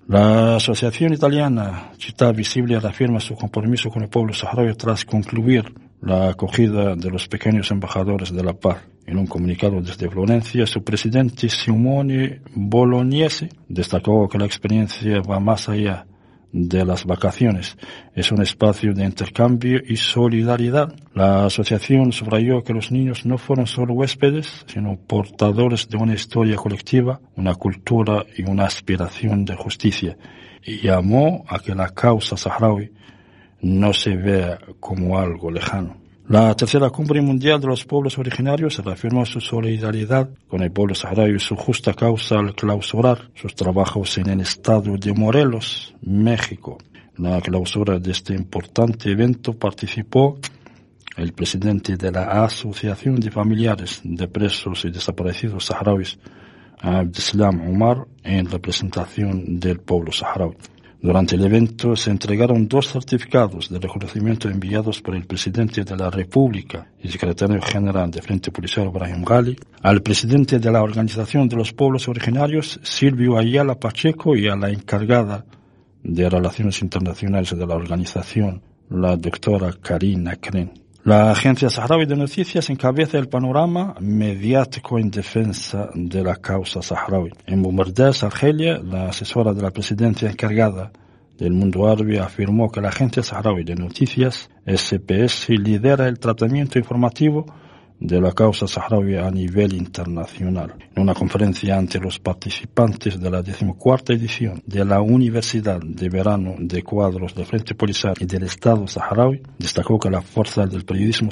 La Asociación Italiana Città Visibili reafirma su compromiso con el pueblo saharaui tras concluir la acogida de los pequeños embajadores de la paz. En un comunicado desde Florencia, su presidente Simone Bolognesi destacó que la experiencia va más allá de las vacaciones. Es un espacio de intercambio y solidaridad. La asociación subrayó que los niños no fueron solo huéspedes, sino portadores de una historia colectiva, una cultura y una aspiración de justicia. Y llamó a que la causa saharaui no se vea como algo lejano. La tercera cumbre mundial de los pueblos originarios reafirmó su solidaridad con el pueblo saharaui y su justa causa al clausurar sus trabajos en el estado de Morelos, México. La clausura de este importante evento participó el presidente de la Asociación de Familiares de Presos y Desaparecidos Saharauis, Abdeslam Omar, en representación del pueblo saharaui. Durante el evento se entregaron 2 certificados de reconocimiento enviados por el presidente de la República y secretario general de Frente Polisario Brahim Ghali al presidente de la Organización de los Pueblos Originarios, Silvio Ayala Pacheco, y a la encargada de Relaciones Internacionales de la organización, la doctora Karina Kren. La Agencia Saharaui de Noticias encabeza el panorama mediático en defensa de la causa saharaui. En Boumerdès, Argelia, la asesora de la presidencia encargada del mundo árabe afirmó que la Agencia Saharaui de Noticias, SPS, lidera el tratamiento informativo de la causa saharaui a nivel internacional. En una conferencia ante los participantes de la 14ª edición de la Universidad de Verano de Cuadros del Frente Polisario y del Estado Saharaui, destacó que la fuerza del periodismo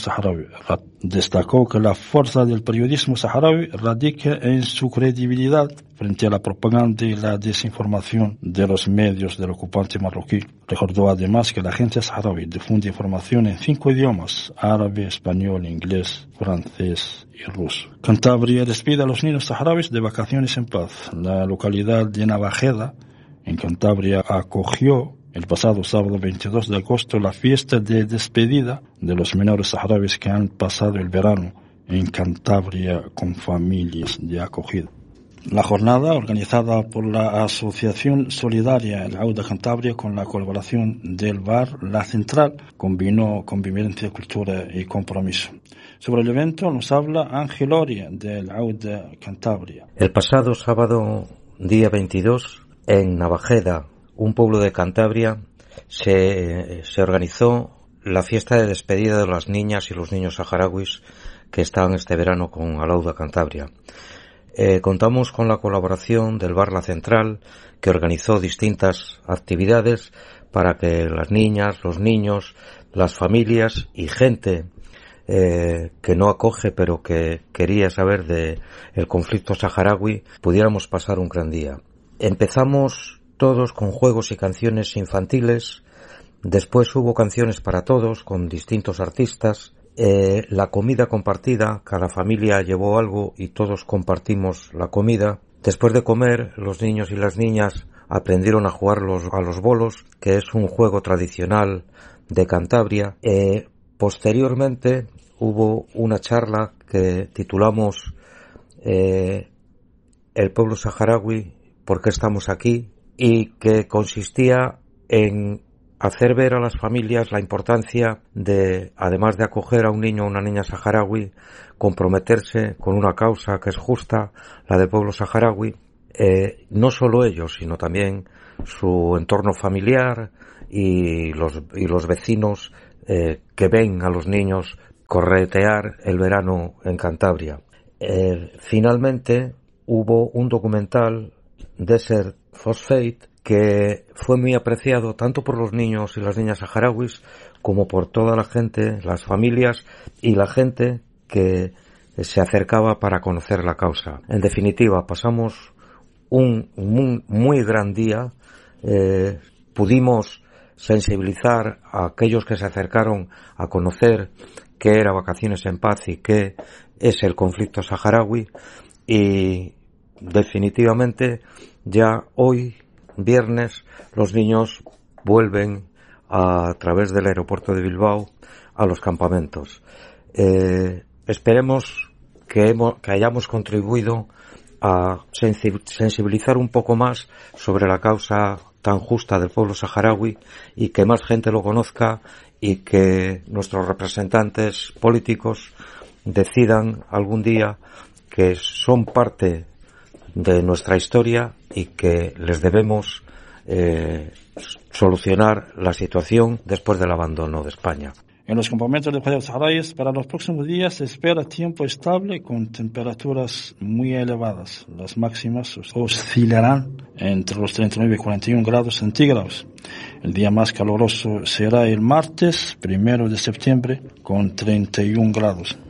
saharaui radica en su credibilidad frente a la propaganda y la desinformación de los medios del ocupante marroquí. Recordó además que la Agencia Saharaui difunde información en 5 idiomas: árabe, español, inglés, francés y ruso. Cantabria despide a los niños saharauis de vacaciones en paz. La localidad de Navajeda, en Cantabria, acogió el pasado sábado 22 de agosto la fiesta de despedida de los menores saharauis que han pasado el verano en Cantabria con familias de acogida. La jornada, organizada por la Asociación Solidaria El Auda Cantabria con la colaboración del bar La Central, combinó convivencia, cultura y compromiso. Sobre el evento nos habla Ángel Oria del Auda Cantabria. El pasado sábado, día 22, en Navajeda, un pueblo de Cantabria, se organizó la fiesta de despedida de las niñas y los niños saharauis que estaban este verano con el Auda Cantabria. Contamos con la colaboración del Bar La Central, que organizó distintas actividades para que las niñas, los niños, las familias y gente que no acoge pero que quería saber de el conflicto saharaui pudiéramos pasar un gran día. Empezamos todos con juegos y canciones infantiles, después hubo canciones para todos con distintos artistas. La comida compartida, cada familia llevó algo y todos compartimos la comida. Después de comer, los niños y las niñas aprendieron a jugar a los bolos, que es un juego tradicional de Cantabria. Posteriormente hubo una charla que titulamos El pueblo saharaui, ¿por qué estamos aquí?, y que consistía en hacer ver a las familias la importancia de, además de acoger a un niño o una niña saharaui, comprometerse con una causa que es justa, la del pueblo saharaui, no solo ellos, sino también su entorno familiar y los vecinos que ven a los niños corretear el verano en Cantabria. Finalmente hubo un documental, Desert Phosphate, que fue muy apreciado tanto por los niños y las niñas saharauis como por toda la gente, las familias y la gente que se acercaba para conocer la causa. En definitiva, pasamos un muy gran día. Pudimos sensibilizar a aquellos que se acercaron a conocer qué era Vacaciones en Paz y qué es el conflicto saharaui, y definitivamente ya hoy, viernes, los niños vuelven a través del aeropuerto de Bilbao a los campamentos. Esperemos que hayamos contribuido a sensibilizar un poco más sobre la causa tan justa del pueblo saharaui y que más gente lo conozca y que nuestros representantes políticos decidan algún día que son parte de nuestra historia y que les debemos solucionar la situación después del abandono de España. En los campamentos de países saharauis para los próximos días se espera tiempo estable con temperaturas muy elevadas. Las máximas oscilarán entre los 39 y 41 grados centígrados. El día más caluroso será el martes 1 de septiembre con 31 grados.